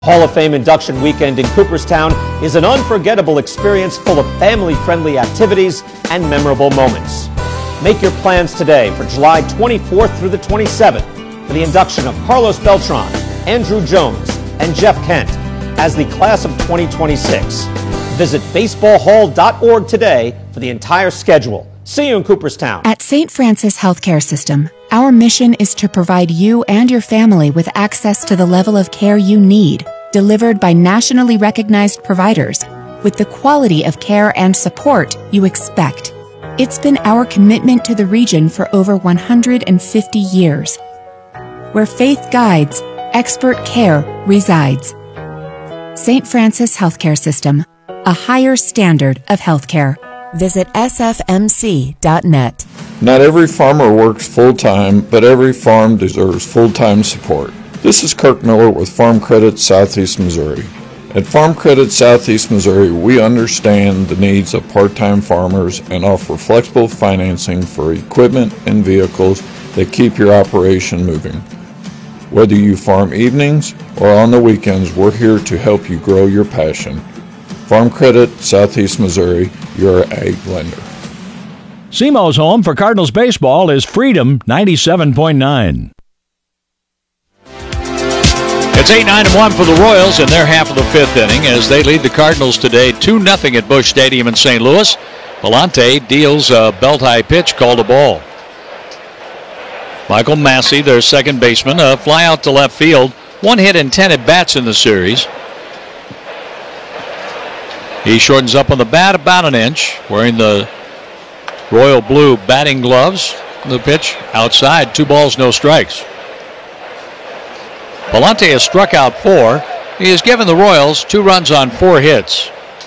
Hall of Fame induction weekend in Cooperstown is an unforgettable experience full of family-friendly activities and memorable moments. Make your plans today for July 24th through the 27th for the induction of Carlos Beltran, Andruw Jones, and Jeff Kent as the class of 2026. Visit baseballhall.org today for the entire schedule. See you in Cooperstown. At St. Francis Healthcare System, our mission is to provide you and your family with access to the level of care you need, delivered by nationally recognized providers, with the quality of care and support you expect. It's been our commitment to the region for over 150 years. Where faith guides, expert care resides. St. Francis Healthcare System, a higher standard of healthcare. Visit sfmc.net. Not every farmer works full-time, but every farm deserves full-time support. This is Kirk Miller with Farm Credit Southeast Missouri. At Farm Credit Southeast Missouri, we understand the needs of part-time farmers and offer flexible financing for equipment and vehicles that keep your operation moving. Whether you farm evenings or on the weekends, we're here to help you grow your passion. Farm Credit Southeast Missouri, your ag lender. SEMO's home for Cardinals baseball is Freedom 97.9. It's 8-9-1 for the Royals in their half of the fifth inning as they lead the Cardinals today 2-0 at Busch Stadium in St. Louis. Vellante deals a belt-high pitch called a ball. Michael Massey, their second baseman, a fly out to left field. 1 hit and 10 at-bats in the series. He shortens up on the bat about an inch, wearing the royal blue batting gloves. The pitch outside, 2 balls, no strikes. Vellante has struck out 4. He has given the Royals 2 runs on 4 hits.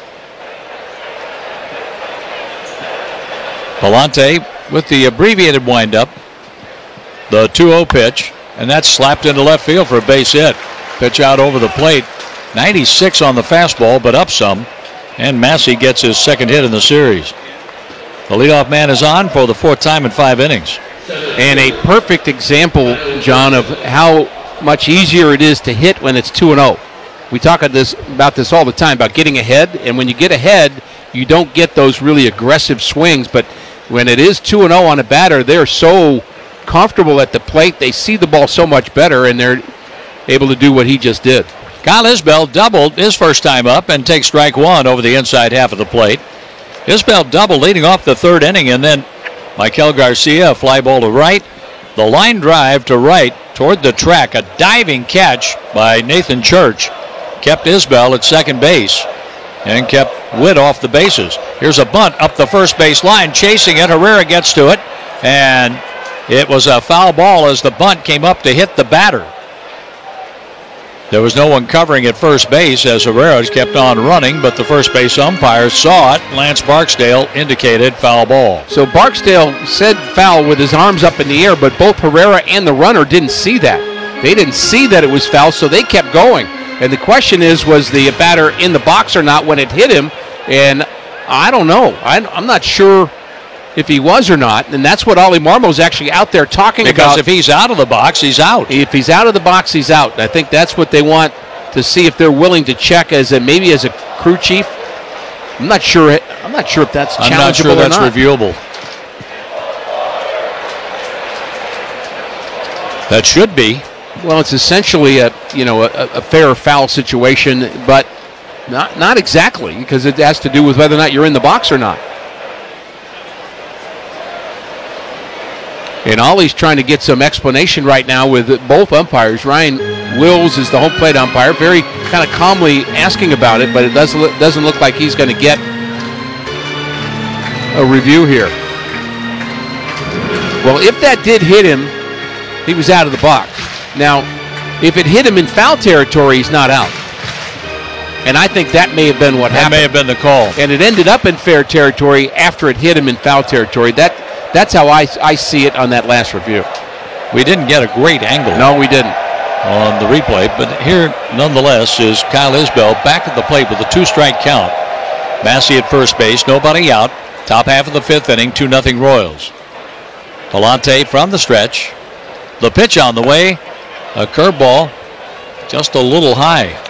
Vellante with the abbreviated windup, the 2-0 pitch, and that's slapped into left field for a base hit. Pitch out over the plate, 96 on the fastball, but up some. And Massey gets his second hit in the series. The leadoff man is on for the 4th time in 5 innings. And a perfect example, John, of how much easier it is to hit when it's 2-0. We talk about this all the time, about getting ahead. And when you get ahead, you don't get those really aggressive swings. But when it is 2-0 on a batter, they're so comfortable at the plate. They see the ball so much better, and they're able to do what he just did. Kyle Isbell doubled his first time up and takes strike 1 over the inside half of the plate. Isbell doubled leading off the 3rd inning, and then Michael Garcia, a fly ball to right. The line drive to right toward the track. A diving catch by Nathan Church kept Isbell at second base and kept Witt off the bases. Here's a bunt up the first base line. Chasing it, Herrera gets to it, and it was a foul ball as the bunt came up to hit the batter. There was no one covering at first base as Herrera kept on running, but the first base umpire saw it. Lance Barksdale indicated foul ball. So Barksdale said foul with his arms up in the air, but both Herrera and the runner didn't see that. They didn't see that it was foul, so they kept going. And the question is, was the batter in the box or not when it hit him? And I don't know. I'm not sure if he was or not, and that's what Ollie Marmol's actually out there talking about. Because if he's out of the box, he's out. If he's out of the box, he's out. And I think that's what they want to see if they're willing to check maybe as a crew chief. I'm not sure if that's challengeable or not. I'm not sure that's reviewable. That should be. Well, it's essentially a fair foul situation, but not exactly, because it has to do with whether or not you're in the box or not. And Ollie's trying to get some explanation right now with both umpires. Ryan Wills is the home plate umpire, very kind of calmly asking about it, but it doesn't look like he's going to get a review here. Well, if that did hit him, he was out of the box. Now, if it hit him in foul territory, he's not out. And I think that may have been what happened. That may have been the call. And it ended up in fair territory after it hit him in foul territory. That's how I see it on that last review. We didn't get a great angle. No, we didn't. On the replay, but here, nonetheless, is Kyle Isbell back at the plate with a 2-strike count. Massey at first base, nobody out. Top half of the 5th inning, 2-0 Royals. Vellante from the stretch. The pitch on the way, a curveball, just a little high.